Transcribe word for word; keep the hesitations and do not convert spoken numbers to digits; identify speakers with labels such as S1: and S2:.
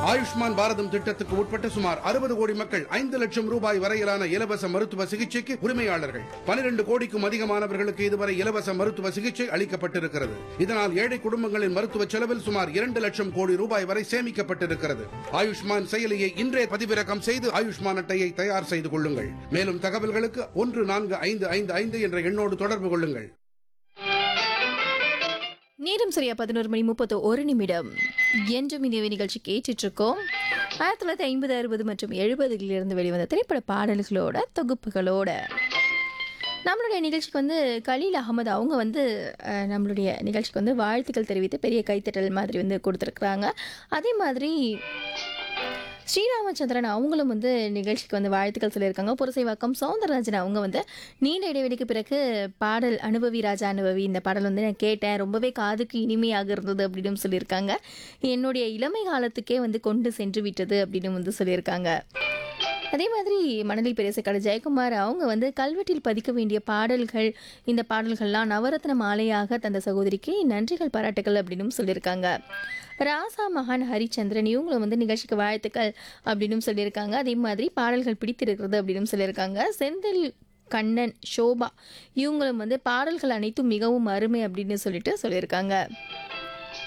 S1: ஆயுஷ்மான் பாரதம் திட்டத்துக்கு உட்பட்ட சுமார் அறுபது கோடி மக்கள் ஐந்து லட்சம் ரூபாய் வரையிலான இலவச மருத்துவ சிகிச்சைக்கு உரிமையாளர்கள். பனிரெண்டு கோடிக்கும் அதிகமானவர்களுக்கு இதுவரை இலவச மருத்துவ சிகிச்சை அளிக்கப்பட்டிருக்கிறது. இதனால் ஏழை குடும்பங்களின் மருத்துவ செலவில் சுமார் இரண்டு லட்சம் கோடி ரூபாய் வரை சேமிக்கப்பட்டிருக்கிறது. ஆயுஷ்மான் செயலியை இன்றே பதிவிறக்கம் செய்து ஆயுஷ்மான் அட்டையை தயார் செய்து கொள்ளுங்கள். மேலும் தகவல்களுக்கு ஒன்று நான்கு ஐந்து ஐந்து ஐந்து என்ற எண்ணோடு தொடர்பு கொள்ளுங்கள்.
S2: நேரம் சரியா பதினோரு மணி முப்பத்து ஒரு நிமிடம். என்றும் இந்த நிகழ்ச்சி கேட்டுட்டு இருக்கோம். ஆயிரத்தி தொள்ளாயிரத்தி ஐம்பது அறுபது மற்றும் எழுபதுகளில் இருந்து வெளிவந்த திரைப்பட பாடல்களோட தொகுப்புகளோட நம்மளுடைய நிகழ்ச்சிக்கு வந்து கலீல் அகமது அவங்க வந்து அஹ், நம்மளுடைய நிகழ்ச்சிக்கு வந்து வாழ்த்துக்கள் தெரிவித்து பெரிய கைத்தட்டல் மாதிரி வந்து கொடுத்துருக்குறாங்க. அதே மாதிரி ஸ்ரீராமச்சந்திரன் அவங்களும் வந்து நிகழ்ச்சிக்கு வந்து வாழ்த்துக்கள் சொல்லியிருக்காங்க. புரசைவாக்கம் சௌந்தரராஜன் அவங்க வந்து நீண்ட இடைவெளிக்கு பிறகு பாடல் அனுபவி ராஜா அனுபவி இந்த பாடல் வந்து நான் கேட்டேன், ரொம்பவே காதுக்கு இனிமையாக இருந்தது அப்படின்னு சொல்லியிருக்காங்க. என்னுடைய இளமை காலத்துக்கே வந்து கொண்டு சென்று விட்டது அப்படின்னு வந்து சொல்லியிருக்காங்க. அதே மாதிரி மணலி பெரியசக்காடு ஜெயக்குமார் அவங்க வந்து கல்வெட்டில் பதிக்க வேண்டிய பாடல்கள், இந்த பாடல்கள்லாம் நவரத்ன மாலையாக தந்த சகோதரிக்கு நன்றிகள் பாராட்டுகள் அப்படின்னு சொல்லியிருக்காங்க. ராசா மகான் ஹரிச்சந்திரன் இவங்களும் வந்து நிகழ்ச்சிக்கு வாழ்த்துக்கள் அப்படின்னு சொல்லியிருக்காங்க. அதே மாதிரி பாடல்கள் பிடித்திருக்கிறது அப்படின்னு சொல்லியிருக்காங்க. செந்தில் கண்ணன் ஷோபா இவங்களும் வந்து பாடல்கள் அனைத்தும் மிகவும் அருமை அப்படின்னு சொல்லிட்டு சொல்லியிருக்காங்க.